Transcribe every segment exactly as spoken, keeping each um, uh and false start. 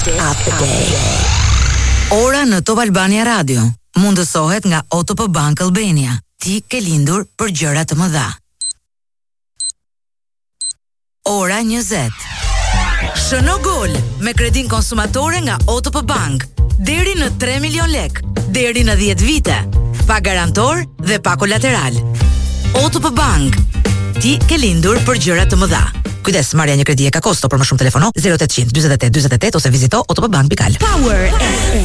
of the day. Ora në Top Albania Radio mundësohet nga O T P Bank Albania. Ti ke lindur për gjëra të mëdha. Ora njëzet. Shëno gol me kredin konsumatore nga O T P Bank. Deri në tre milion lek, deri në dhjetë vite. Pa garantor dhe pa kolateral. O T P Bank. Ti ke lindur për gjëra të mëdha. Kujdes, marrja një kredi e ka kosto, për më shumë telefono zero opt zero zero dyzet e tetë dyzet e tetë ose vizito o t p bank pikal. Power F M.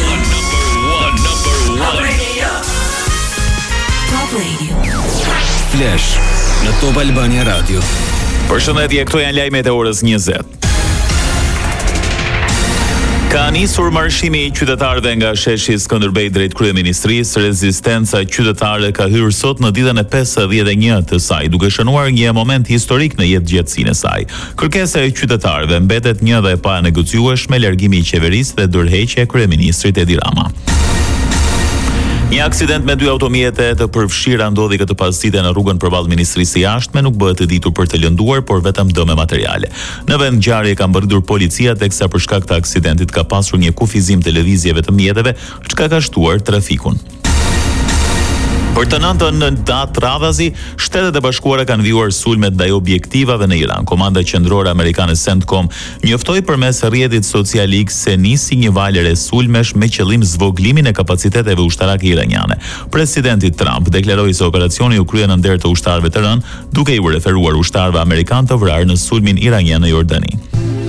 Top Radio. Top Radio. Flash në Top Albania Radio. Përshëndetje, këto janë lajmet e orës njëzet. Ka nisur marshimi i qytetarëve nga sheshi Skënderbej drejt kryeministrisë. Rezistenca qytetare ka hyrë sot në ditën e pesëdhjetë e një të saj, duke shënuar një moment historik në jetëgjatësinë e saj. Kërkesa e qytetarëve mbetet një dhe e pa negociueshme, largimi i qeverisë dhe dorëheqja e kryeministrit Edi Rama. Një aksident me dy automjete të përfshira ndodhi këtë pasdite në rrugën përballë Ministrisë së Jashtme, nuk bëhet e ditur për të lënduar, por vetëm dëme materiale. Në vend ngjarje ka mbërritur policia, teksa për shkak të aksidentit ka pasur një kufizim të lëvizjeve të mjeteve, çka ka shtuar trafikun. Për të nëntën në datë radhazi, Shtetet e Bashkuara kanë vijuar sulmet ndaj objektivave në Iran. Komanda qendrore amerikane CENTCOM njoftoi përmes rrjetit social X se nisi një valër e sulmesh me qëllim zvoglimin e kapaciteteve ushtarake iraniane. Presidenti Trump deklaroi se operacioni u krye në nder të ushtarëve të rënë, duke i referuar ushtarëve amerikanë të vrarë në sulmin iranian në Jordani.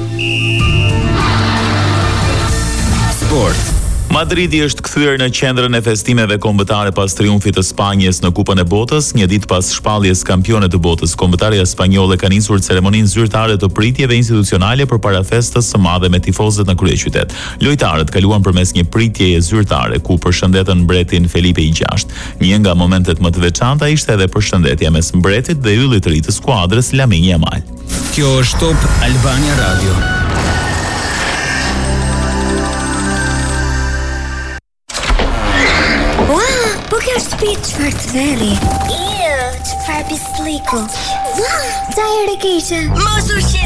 Sport. Madridi është kthyer në qendrën e festimeve kombëtare pas triumfit të Spanjës në Kupën e Botës, një ditë pas shpalljes kampione të botës. Kombëtarja spanjolle ka nisur ceremoninë zyrtare të pritjeve institucionale përpara festës së madhe me tifozët në kryeqytet. Lojtarët kaluan përmes një pritjeje zyrtare ku përshëndetën mbretin Felipe i gjashtë. Një nga momentet më të veçanta ishte edhe përshëndetja mes mbretit dhe yllit të ri të skuadrës Lamine Yamal. Kjo është Top Albania Radio. Shtëpi çfarë të veri. Iu, çfarë pisliku. Ua, çfarë keqe. Mos u shqetëso.